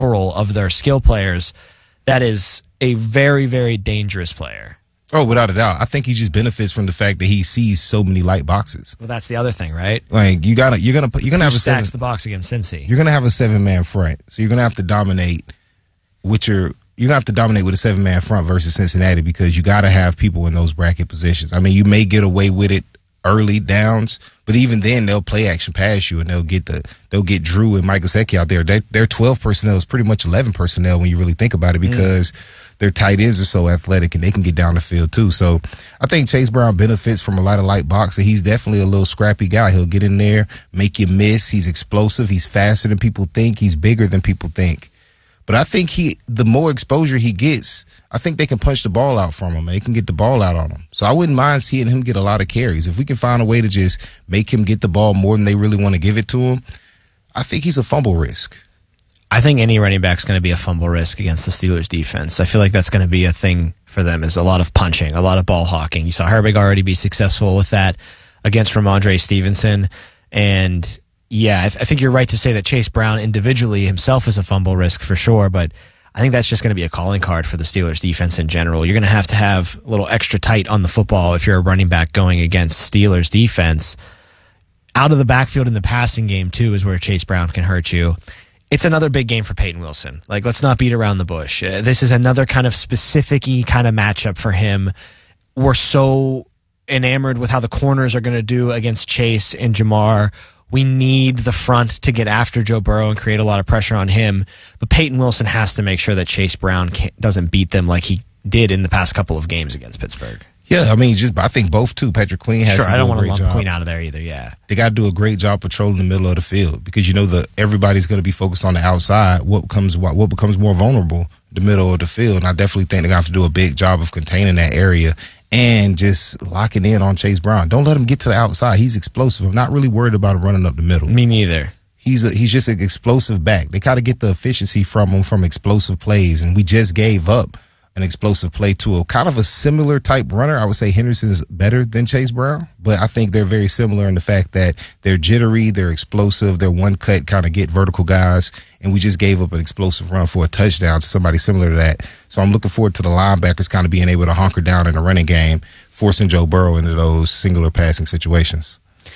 several of their skill players, that is a very, very dangerous player. Oh, without a doubt. I think he just benefits from the fact that he sees so many light boxes. Well, that's the other thing, right? Like you're gonna have a stacks the box against Cincy. You're gonna have a 7-man front, so you're gonna have to dominate with a 7-man front versus Cincinnati, because you got to have people in those bracket positions. I mean, you may get away with it early downs, but even then they'll play action past you, and they'll get Drew and Mike Gesicki out there. Their 12 personnel is pretty much 11 personnel when you really think about it, because their tight ends are so athletic and they can get down the field too. So I think Chase Brown benefits from a lot of light boxing. He's definitely a little scrappy guy. He'll get in there, make you miss. He's explosive. He's faster than people think. He's bigger than people think. But I think the more exposure he gets, I think they can punch the ball out from him. They can get the ball out on him. So I wouldn't mind seeing him get a lot of carries. If we can find a way to just make him get the ball more than they really want to give it to him, I think he's a fumble risk. I think any running back's going to be a fumble risk against the Steelers defense. I feel like that's going to be a thing for them, is a lot of punching, a lot of ball hawking. You saw Herbig already be successful with that against Ramondre Stevenson. And yeah, I think you're right to say that Chase Brown individually himself is a fumble risk for sure, but I think that's just going to be a calling card for the Steelers defense in general. You're going to have a little extra tight on the football if you're a running back going against Steelers defense. Out of the backfield in the passing game too is where Chase Brown can hurt you. It's another big game for Peyton Wilson. Like, let's not beat around the bush. This is another kind of specific-y kind of matchup for him. We're so enamored with how the corners are going to do against Chase and Jamar. We need the front to get after Joe Burrow and create a lot of pressure on him. But Peyton Wilson has to make sure that Chase Brown doesn't beat them like he did in the past couple of games against Pittsburgh. Yeah, I mean, I think both too. Patrick Queen has to do a great job. Sure, I don't want to lump Queen out of there either, yeah. They got to do a great job patrolling the middle of the field, because everybody's going to be focused on the outside. What becomes more vulnerable? The middle of the field. And I definitely think they're going to have to do a big job of containing that area and just locking in on Chase Brown. Don't let him get to the outside. He's explosive. I'm not really worried about him running up the middle. Me neither. He's just an explosive back. They got to get the efficiency from him from explosive plays, and we just gave up an explosive play to a kind of a similar type runner. I would say Henderson is better than Chase Brown, but I think they're very similar in the fact that they're jittery, they're explosive, they're one cut kind of get vertical guys, and we just gave up an explosive run for a touchdown to somebody similar to that. So I'm looking forward to the linebackers kind of being able to hunker down in the running game, forcing Joe Burrow into those singular passing situations.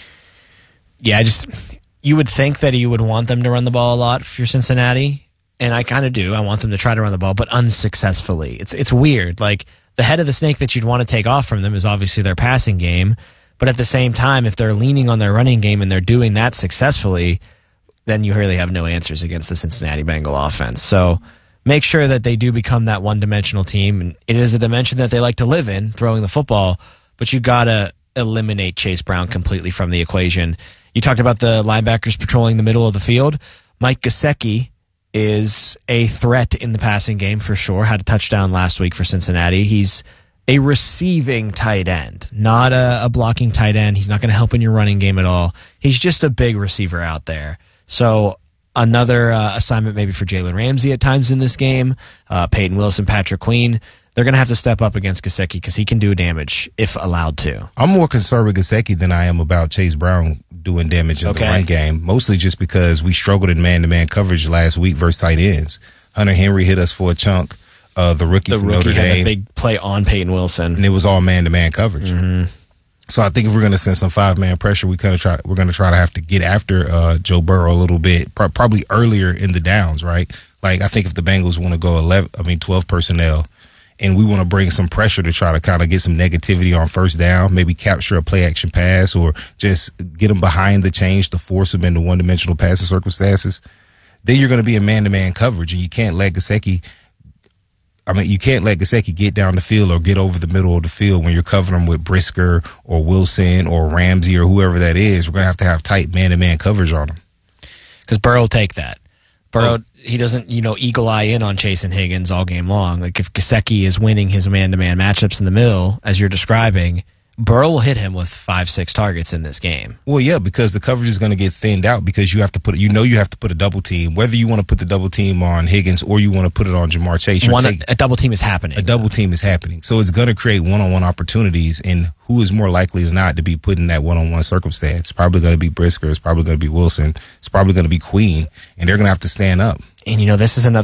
Yeah, you would think that you would want them to run the ball a lot if you're Cincinnati. And I kind of do. I want them to try to run the ball, but unsuccessfully. It's weird. Like, the head of the snake that you'd want to take off from them is obviously their passing game. But at the same time, if they're leaning on their running game and they're doing that successfully, then you really have no answers against the Cincinnati Bengal offense. So make sure that they do become that one-dimensional team. And it is a dimension that they like to live in, throwing the football. But you got to eliminate Chase Brown completely from the equation. You talked about the linebackers patrolling the middle of the field. Mike Gesicki is a threat in the passing game for sure. Had a touchdown last week for Cincinnati. He's a receiving tight end, not a blocking tight end. He's not going to help in your running game at all. He's just a big receiver out there. So another assignment maybe for Jalen Ramsey at times in this game. Peyton Wilson, Patrick Queen. They're going to have to step up against Gesicki because he can do damage if allowed to. I'm more concerned with Gesicki than I am about Chase Brown doing damage in the run game, mostly just because we struggled in man-to-man coverage last week versus tight ends. Hunter Henry hit us for a chunk. The rookie from Notre Dame had a big play on Peyton Wilson, and it was all man-to-man coverage. Mm-hmm. So I think if we're going to send some 5-man pressure, we're going to try to have to get after Joe Burrow a little bit, probably earlier in the downs, right? Like, I think if the Bengals want to go 12 personnel, and we want to bring some pressure to try to kind of get some negativity on first down, maybe capture a play-action pass or just get them behind the change to force them into one-dimensional passing circumstances, then you're going to be in man-to-man coverage, and you can't let Gesicki get down the field or get over the middle of the field when you're covering them with Brisker or Wilson or Ramsey or whoever that is. We're going to have tight man-to-man coverage on them. Because Burrow will take that. Burrow, he doesn't, eagle eye in on Chase and Higgins all game long. Like, if Gesicki is winning his man-to-man matchups in the middle, as you're describing, Burrow will hit him with 5-6 targets in this game. Well, yeah, because the coverage is going to get thinned out because you have to put a double team. Whether you want to put the double team on Higgins or you want to put it on Jamar Chase, a double team is happening. A double team is happening. So it's going to create one-on-one opportunities, and who is more likely than not to be put in that one-on-one circumstance? It's probably going to be Brisker. It's probably going to be Wilson. It's probably going to be Queen, and they're going to have to stand up. And, this is another